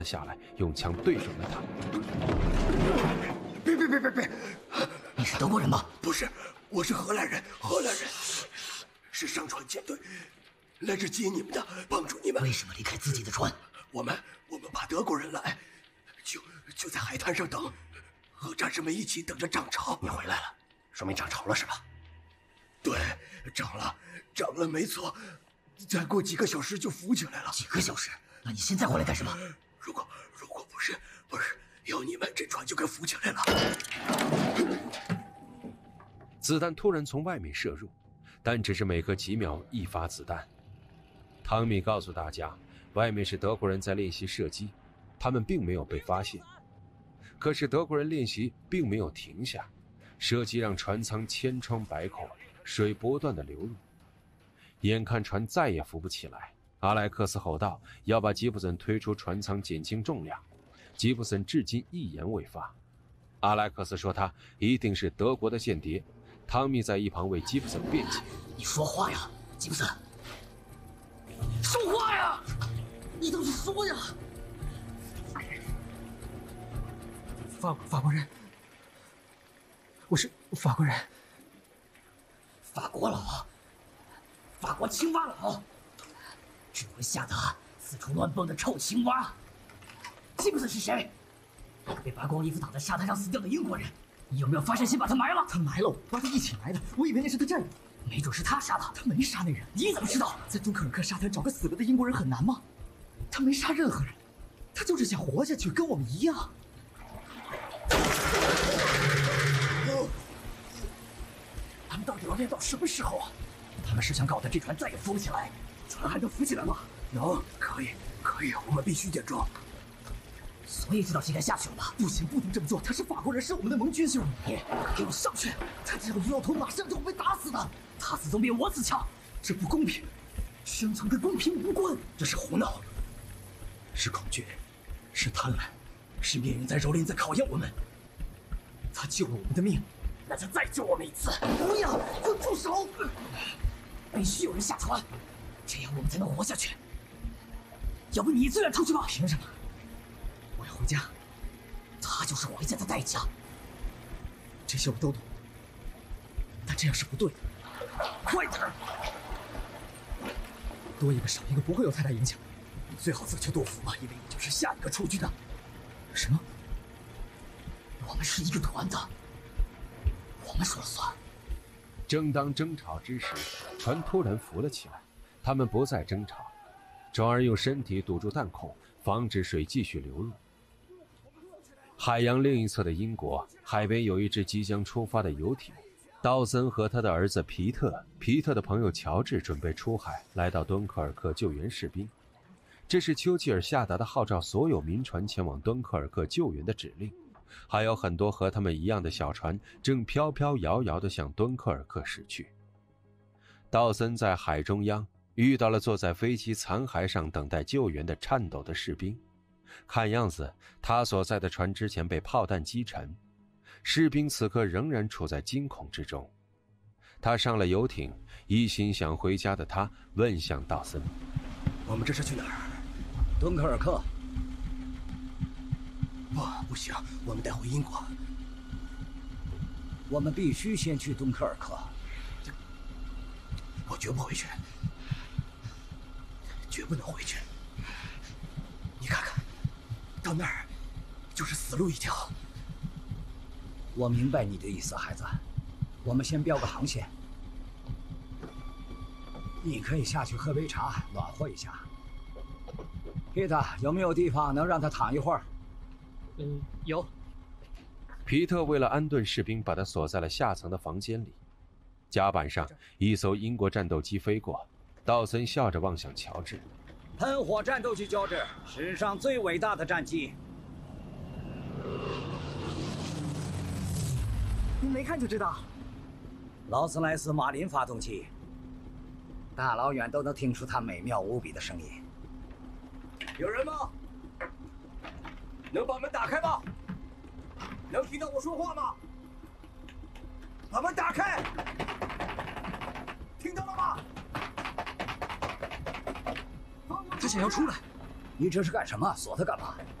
下来，用枪对准了他。 别！ 你是德国人吗？ 不是，我是荷兰人，是商船舰队来这接你们的，帮助你们。 为什么离开自己的船？ 我们怕德国人来，就在海滩上等，和战士们一起等着涨潮。 你回来了，说明涨潮了是吧？ 对，涨了，没错。再过几个小时就浮起来了。 几个小时？那你现在回来干什么？ 如果不是有你们，这船就该浮起来了。 子弹突然从外面射入，但只是每隔几秒一发子弹。汤米告诉大家，外面是德国人在练习射击，他们并没有被发现。可是德国人练习并没有停下，射击让船舱千疮百孔，水不断的流入。眼看船再也浮不起来，阿莱克斯吼道要把吉普森推出船舱减轻重量。吉普森至今一言未发。阿莱克斯说他一定是德国的间谍。汤米在一旁为吉普森辩解：“ 你说话呀，吉普森！说话呀！你倒是说呀！” 法国人，我是法国人。 法国佬，法国青蛙佬，只会下的四处乱蹦的臭青蛙。吉普森是谁？那个被扒光衣服躺在沙滩上死掉的英国人。你有没有发善心把他埋了？ 他埋了我，把他一起埋的。我以为那是他战友， 没准是他杀的。 他没杀那人。 你怎么知道？ 在敦刻尔克沙滩找个死了的英国人很难吗？他没杀任何人，他就是想活下去，跟我们一样。他们到底要练到什么时候啊？ 他们是想搞得这船再也浮不起来。船还能浮起来吗？ 能，可以，我们必须点装。 所以知道现在下去了吧？ 不行，不能这么做。他是法国人，是我们的盟军兄弟。 你给我上去！ 他这样一摇头，马上就会被打死的。 他死总比我死强， 这不公平。生存跟公平无关， 这是胡闹， 是恐惧，是贪婪，是命运在蹂躏，在考验我们。他救了我们的命， 那就再救我们一次！ 不要，给我住手！ 必须有人下船，这样我们才能活下去。要不你自愿出去吧？ 凭什么？我要回家。 他就是回家的代价。 这些我都懂，但这样是不对的。 快点！ 多一个少一个不会有太大影响。你最好自求多福吧，因为你就是下一个出去的。什么？ 我们是一个团的，我们说了算。 正当争吵之时，船突然浮了起来，他们不再争吵，转而用身体堵住弹孔，防止水继续流入。海洋另一侧的英国海边有一支即将出发的游艇，道森和他的儿子皮特的朋友乔治准备出海，来到敦刻尔克救援士兵。这是丘吉尔下达的号召所有民船前往敦刻尔克救援的指令，还有很多和他们一样的小船正飘飘摇摇地向敦刻尔克驶去。道森在海中央遇到了坐在飞机残骸上等待救援的颤抖的士兵，看样子他所在的船之前被炮弹击沉，士兵此刻仍然处在惊恐之中。他上了游艇，一心想回家的他问向道森：“ 我们这是去哪儿？”“ 敦刻尔克。”“ 不行，我们得回英国。”“ 我们必须先去敦刻尔克。”“ 我绝不回去，绝不能回去。你看看，到那儿就是死路一条。”“ 我明白你的意思，孩子。我们先标个航线。你可以下去喝杯茶，暖和一下。皮特，有没有地方能让他躺一会儿？”“ 有。” 皮特为了安顿士兵，把他锁在了下层的房间里。甲板上，一艘英国战斗机飞过，道森笑着望向乔治：“ 喷火战斗机乔治，史上最伟大的战机。” 您没看就知道。 劳斯莱斯马林发动机，大老远都能听出它美妙无比的声音。 有人吗？能把门打开吗？能听到我说话吗？把门打开！听到了吗？ 他想要出来。 你这是干什么？锁他干嘛？